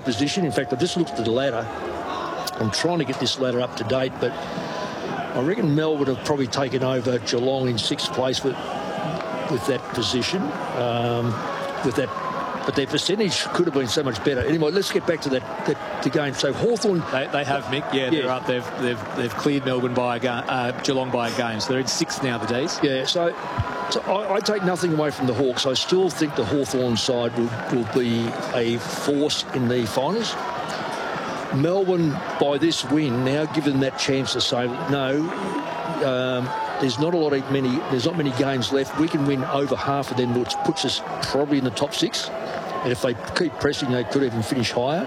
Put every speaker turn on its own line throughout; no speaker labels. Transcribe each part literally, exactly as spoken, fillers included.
good position. In fact, I just looked at the ladder. I'm trying to get this ladder up to date, but I reckon Mel would have probably taken over Geelong in sixth place with with that position, um, with that. But their percentage could have been so much better. Anyway, let's get back to that, that the game. So Hawthorn,
they, they have Mick. Yeah, yeah, they're up. They've they've they've cleared Melbourne by a game, uh, Geelong by a game. So they're in sixth now. The D's.
Yeah. So, so I, I take nothing away from the Hawks. I still think the Hawthorn side will will be a force in the finals. Melbourne, by this win, now given that chance to say no. Um, There's not a lot of many. There's not many games left. We can win over half of them, which puts us probably in the top six. And if they keep pressing, they could even finish higher.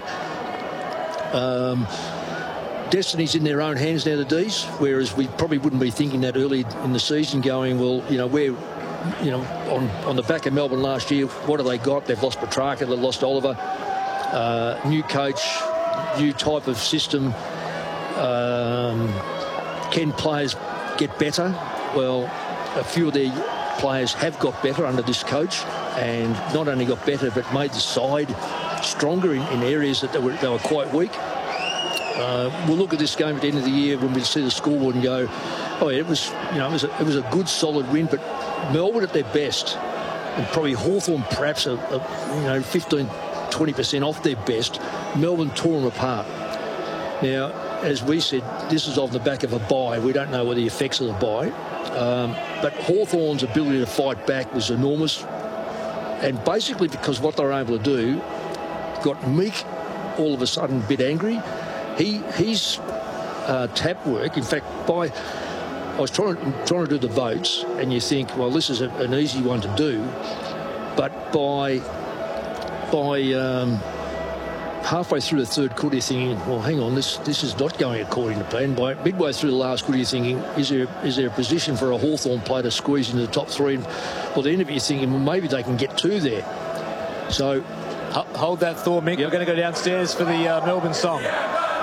Um, Destiny's in their own hands now, the D's. Whereas we probably wouldn't be thinking that early in the season, going, well, you know, we're, you know, on on the back of Melbourne last year. What have they got? They've lost Petrarca. They've lost Oliver. Uh, new coach, new type of system. Um, can players get better? Well, a few of their players have got better under this coach, and not only got better but made the side stronger in, in areas that they were, they were quite weak. Uh, we'll look at this game at the end of the year when we see the scoreboard and go, oh yeah, it was, you know, it was a, it was a good solid win, but Melbourne at their best, and probably Hawthorn perhaps a, a you know fifteen, twenty percent off their best. Melbourne tore them apart. Now, as we said, this is off the back of a bye. We don't know what the effects of the bye. Um, but Hawthorn's ability to fight back was enormous. And basically because what they were able to do got Meek all of a sudden a bit angry. He His uh, tap work, in fact, by I was trying, trying to do the votes, and you think, well, this is a, an easy one to do. But by... by um, halfway through the third quarter, you're thinking, well, hang on, this this is not going according to plan. By midway through the last quarter, you're thinking, is there is there a position for a Hawthorn player to squeeze into the top three? And, well, the end of it, you're thinking, well, maybe they can get two there. So,
hold that thought, Mick. Yep. We're going to go downstairs for the uh, Melbourne song.